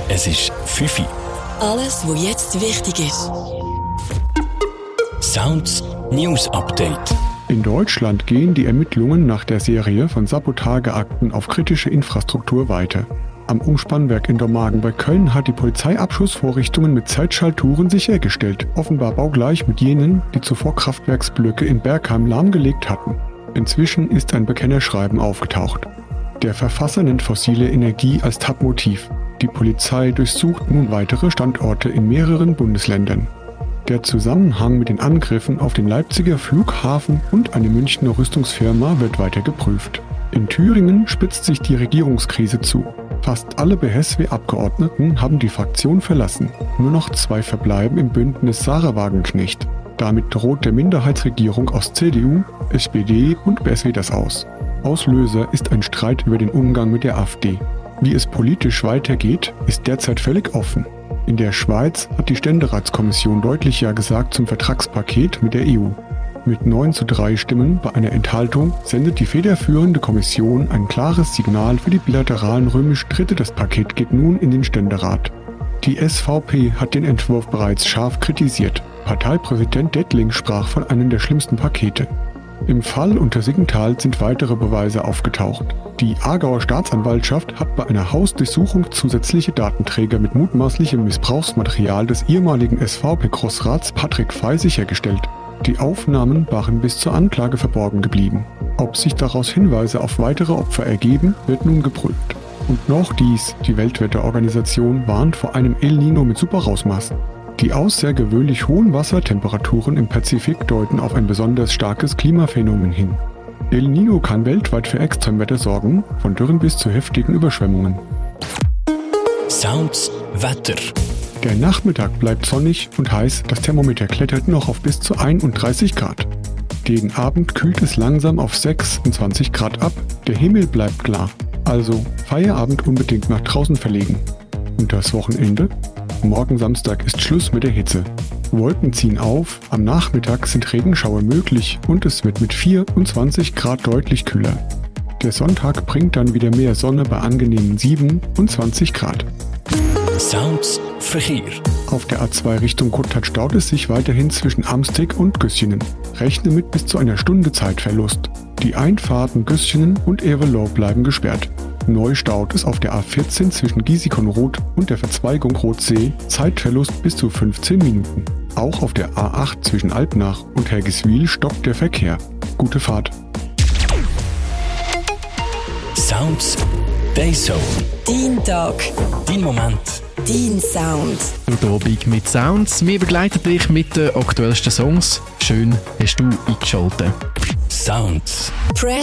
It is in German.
Es ist 5 Uhr. Alles, was jetzt wichtig ist. Sounds News Update. In Deutschland gehen die Ermittlungen nach der Serie von Sabotageakten auf kritische Infrastruktur weiter. Am Umspannwerk in Dormagen bei Köln hat die Polizei Abschussvorrichtungen mit Zeitschaltuhren sichergestellt, offenbar baugleich mit jenen, die zuvor Kraftwerksblöcke in Bergheim lahmgelegt hatten. Inzwischen ist ein Bekennerschreiben aufgetaucht. Der Verfasser nennt fossile Energie als Tatmotiv. Die Polizei durchsucht nun weitere Standorte in mehreren Bundesländern. Der Zusammenhang mit den Angriffen auf den Leipziger Flughafen und eine Münchner Rüstungsfirma wird weiter geprüft. In Thüringen spitzt sich die Regierungskrise zu. Fast alle BSW-Abgeordneten haben die Fraktion verlassen. Nur noch 2 verbleiben im Bündnis Sarah Wagenknecht. Damit droht der Minderheitsregierung aus CDU, SPD und BSW das aus. Auslöser ist ein Streit über den Umgang mit der AfD. Wie es politisch weitergeht, ist derzeit völlig offen. In der Schweiz hat die Ständeratskommission deutlich Ja gesagt zum Vertragspaket mit der EU. Mit 9:3 Stimmen bei einer Enthaltung sendet die federführende Kommission ein klares Signal für die bilateralen römischen Schritte. Das Paket geht nun in den Ständerat. Die SVP hat den Entwurf bereits scharf kritisiert. Parteipräsident Dettling sprach von einem der schlimmsten Pakete. Im Fall Untersiggenthal sind weitere Beweise aufgetaucht. Die Aargauer Staatsanwaltschaft hat bei einer Hausdurchsuchung zusätzliche Datenträger mit mutmaßlichem Missbrauchsmaterial des ehemaligen SVP-Grossrats Patrick Fey sichergestellt. Die Aufnahmen waren bis zur Anklage verborgen geblieben. Ob sich daraus Hinweise auf weitere Opfer ergeben, wird nun geprüft. Und noch dies: Die Weltwetterorganisation warnt vor einem El Nino mit Superausmaßen. Die außergewöhnlich hohen Wassertemperaturen im Pazifik deuten auf ein besonders starkes Klimaphänomen hin. El Nino kann weltweit für Extremwetter sorgen, von Dürren bis zu heftigen Überschwemmungen. Sounds Wetter. Der Nachmittag bleibt sonnig und heiß, das Thermometer klettert noch auf bis zu 31 Grad. Gegen Abend kühlt es langsam auf 26 Grad ab, der Himmel bleibt klar. Also Feierabend unbedingt nach draußen verlegen. Und das Wochenende? Morgen Samstag ist Schluss mit der Hitze. Wolken ziehen auf, am Nachmittag sind Regenschauer möglich und es wird mit 24 Grad deutlich kühler. Der Sonntag bringt dann wieder mehr Sonne bei angenehmen 27 Grad. Sounds Verkehr. Auf der A2 Richtung Gotthard staut es sich weiterhin zwischen Amstig und Güssingen. Rechne mit bis zu einer Stunde Zeitverlust. Die Einfahrten Güssingen und Evelow bleiben gesperrt. Neu staut es auf der A14 zwischen Giesicon-Roth und der Verzweigung Rothsee, Zeitverlust bis zu 15 Minuten. Auch auf der A8 zwischen Alpnach und Hergiswil stockt der Verkehr. Gute Fahrt. Sounds Dayzone. Dein Tag. Dein Moment. Dein Sound. Abend mit Sounds. Wir begleiten dich mit den aktuellsten Songs. Schön hast du eingeschaltet. Sounds. Press